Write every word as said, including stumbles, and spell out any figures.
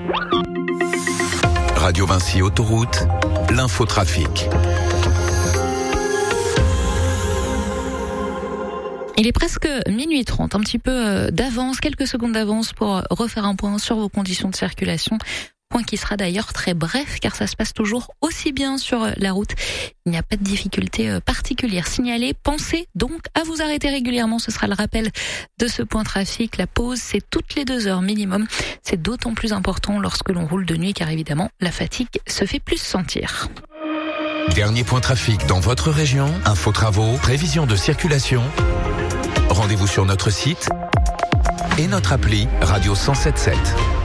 Radio Vinci Autoroute, l'infotrafic. Il est presque minuit trente, un petit peu d'avance, quelques secondes d'avance pour refaire un point sur vos conditions de circulation. Point qui sera d'ailleurs très bref car ça se passe toujours aussi bien sur la route. Il n'y a pas de difficulté particulière signalée. Pensez donc à vous arrêter régulièrement. Ce sera le rappel de ce point trafic. La pause, c'est toutes les deux heures minimum. C'est d'autant plus important lorsque l'on roule de nuit car évidemment, la fatigue se fait plus sentir. Dernier point trafic dans votre région. Info travaux, prévision de circulation. Rendez-vous sur notre site et notre appli Radio cent sept sept.